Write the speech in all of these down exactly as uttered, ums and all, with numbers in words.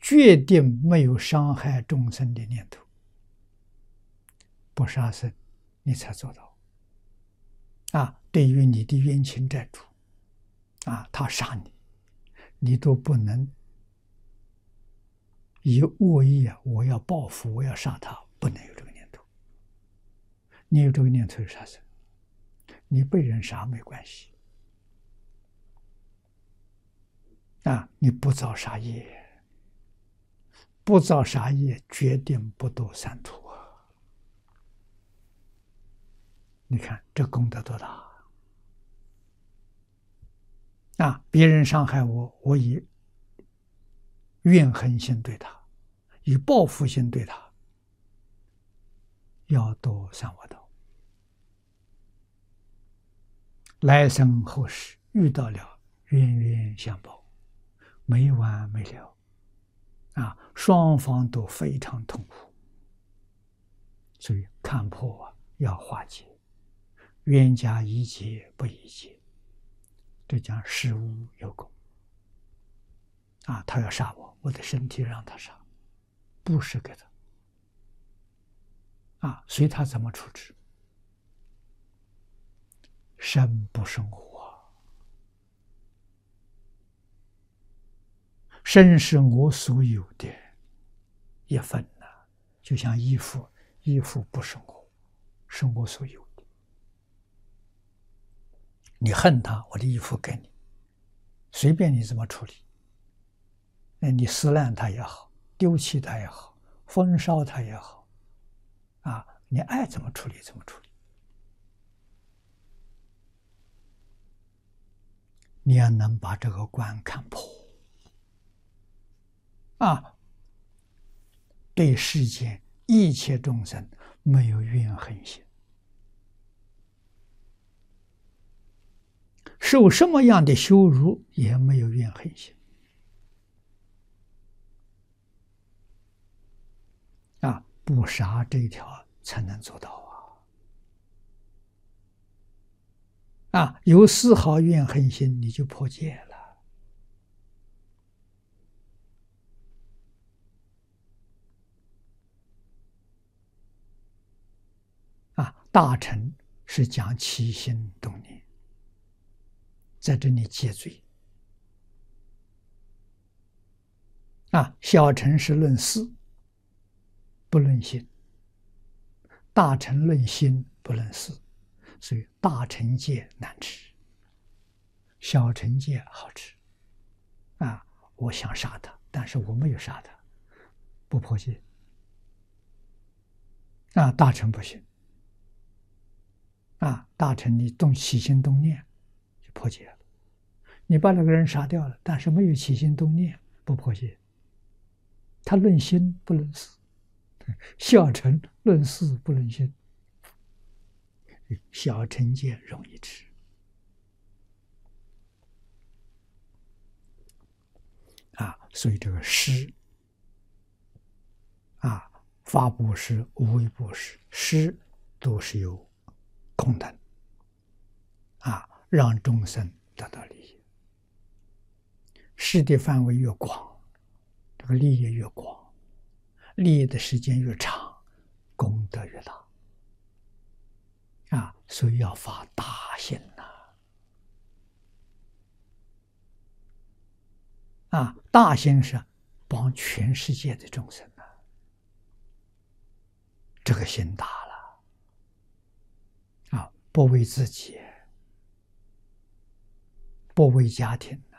决定没有伤害众生的念头，不杀生，你才做到。啊，对于你的冤亲债主，啊，他杀你，你都不能以恶意啊，我要报复，我要杀他，不能有这个念头。你有这个念头是杀生，你被人杀没关系。啊，你不造杀业，不造杀业，决定不堕三途啊！你看这功德多大啊！别人伤害我，我以怨恨心对他，以报复心对他，要堕三恶道。来生后世遇到了冤冤相报，没完没了啊！双方都非常痛苦，所以看破啊，要化解，冤家宜解不宜结，这讲事无有功啊！他要杀我，我的身体让他杀，不是给他啊，随他怎么处置。生不生活，生是我所有的一份呐、啊，就像衣服，衣服不生活，是我所有的。你恨他，我的衣服给你，随便你怎么处理。那你撕烂它也好，丢弃它也好，焚烧它也好，啊，你爱怎么处理怎么处理。你要能把这个关看破啊，对世间一切众生没有怨恨心，受什么样的羞辱也没有怨恨心啊，不杀这一条才能做到啊！啊，有丝毫怨恨心，你就破戒了。啊，大乘是讲起心动念，在这里戒罪。啊，小乘是论事，不论心；大乘论心，不论事。所以大乘戒难吃，小乘戒好吃。啊，我想杀他，但是我没有杀他，不破戒。啊，大乘不行。啊，大乘你动起心动念就破戒了。你把那个人杀掉了，但是没有起心动念，不破戒。他论心不论事，小乘论事不论心。小乘戒容易吃啊，所以这个施啊，法布施、无为布施、施都是有功能啊，让众生得到利益。施的范围越广，这个利益越广，利益的时间越长，功德越大。啊，所以要发大心呐！啊，大心是帮全世界的众生呐，这个心大了啊，不为自己，不为家庭呐，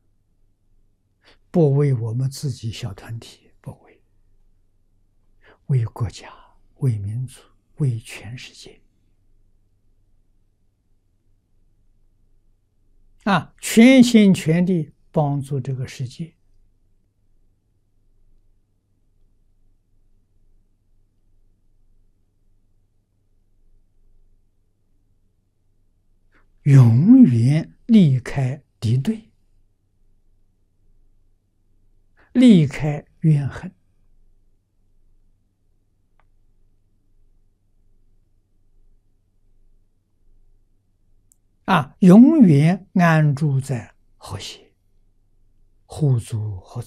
不为我们自己小团体，不为，为国家，为民族，为全世界。啊，全心全力帮助这个世界，永远离开敌对，离开怨恨。啊，永远安住在和谐、互助合作。